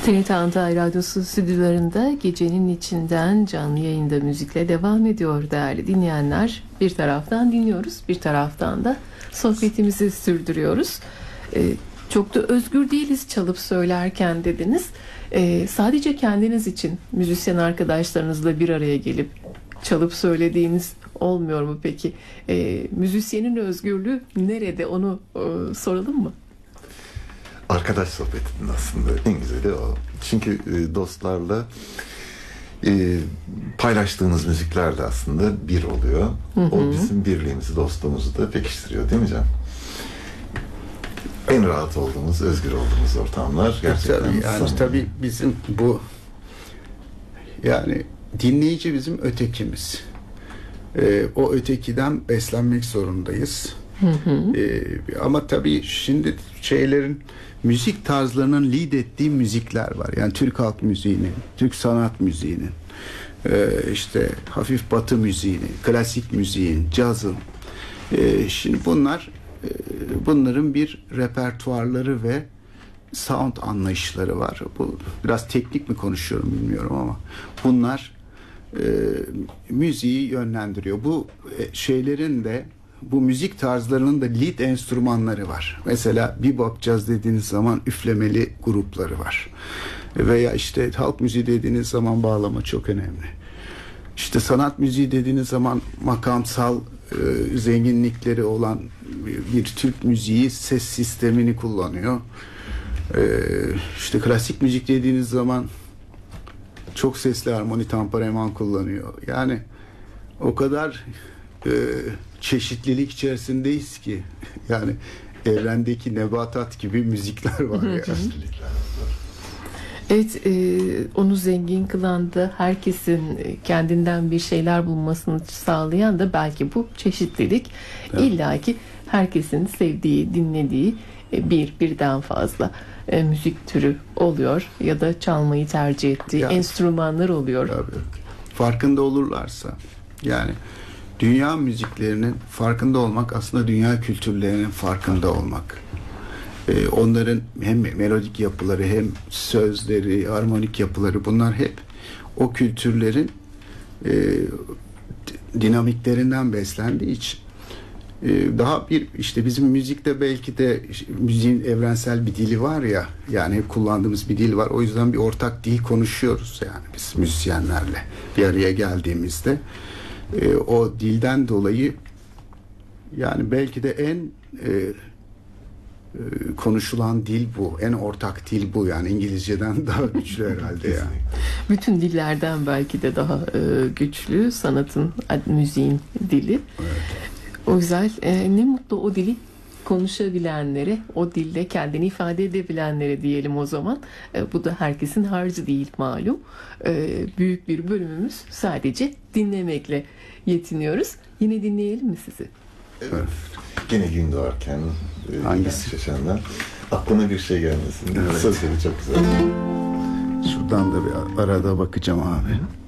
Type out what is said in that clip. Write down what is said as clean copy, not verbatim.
TRT Antalya Radyosu stüdyolarında gecenin içinden canlı yayında müzikle devam ediyor değerli dinleyenler. Bir taraftan dinliyoruz, bir taraftan da sohbetimizi sürdürüyoruz. Çok da özgür değiliz çalıp söylerken dediniz. Sadece kendiniz için müzisyen arkadaşlarınızla bir araya gelip çalıp söylediğiniz olmuyor mu peki? Müzisyenin özgürlüğü nerede, onu soralım mı? Arkadaş sohbetinin aslında en güzeli o. Çünkü dostlarla paylaştığınız müzikler de aslında bir oluyor. Hı hı. O bizim birliğimizi, dostluğumuzu da pekiştiriyor, değil mi Can? En rahat olduğumuz, özgür olduğumuz ortamlar gerçekten. Tabii bizim bu, yani dinleyici bizim ötekimiz. O ötekiden beslenmek zorundayız. Hı hı. Ama tabii şimdi müzik tarzlarının lead ettiği müzikler var. Yani Türk halk müziğinin, Türk sanat müziğinin, işte hafif batı müziğinin, klasik müziğin, cazın. Şimdi bunların bir repertuarları ve sound anlayışları var. Bu biraz teknik mi konuşuyorum bilmiyorum ama bunlar müziği yönlendiriyor. Bu şeylerin de, bu müzik tarzlarının da lead enstrümanları var. Mesela bebop caz dediğiniz zaman üflemeli grupları var. Veya işte halk müziği dediğiniz zaman bağlama çok önemli. İşte sanat müziği dediğiniz zaman makamsal zenginlikleri olan bir Türk müziği ses sistemini kullanıyor. İşte klasik müzik dediğiniz zaman çok sesli harmoni tampareman kullanıyor. Yani o kadar çeşitlilik içerisindeyiz ki, yani evrendeki nebatat gibi müzikler var ya. Evet, onu zengin kılan da, herkesin kendinden bir şeyler bulmasını sağlayan da belki bu çeşitlilik. Evet. İlla ki herkesin sevdiği, dinlediği birden fazla müzik türü oluyor ya da çalmayı tercih ettiği enstrümanlar oluyor. Tabii. Farkında olurlarsa, yani dünya müziklerinin farkında olmak aslında dünya kültürlerinin farkında olmak. Onların hem melodik yapıları hem sözleri, harmonik yapıları, bunlar hep o kültürlerin dinamiklerinden beslendiği için daha bir, işte bizim müzikte belki de müziğin evrensel bir dili var ya, yani hep kullandığımız bir dil var. O yüzden bir ortak dil konuşuyoruz yani biz müzisyenlerle bir araya geldiğimizde. O dilden dolayı yani belki de en konuşulan dil bu. En ortak dil bu. Yani İngilizceden daha güçlü herhalde yani. Bütün dillerden belki de daha güçlü sanatın, müziğin dili. Evet. O yüzden ne mutlu o dili konuşabilenlere, o dilde kendini ifade edebilenlere diyelim o zaman. Bu da herkesin harcı değil malum. Büyük bir bölümümüz sadece dinlemekle yetiniyoruz. Yine dinleyelim mi sizi? Evet. Gene gün doğarken hangisi? Şaşan'dan aklıma bir şey gelmesin. Evet. Sözleri çok güzel. Şuradan da bir arada bakacağım abi.